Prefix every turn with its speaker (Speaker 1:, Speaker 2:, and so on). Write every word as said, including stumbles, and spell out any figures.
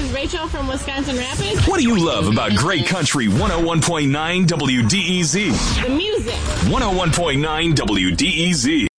Speaker 1: is Rachel from Wisconsin Rapids.
Speaker 2: What do you love about Great Country one oh one point nine W D E Z?
Speaker 1: The music.
Speaker 2: one oh one point nine W D E Z.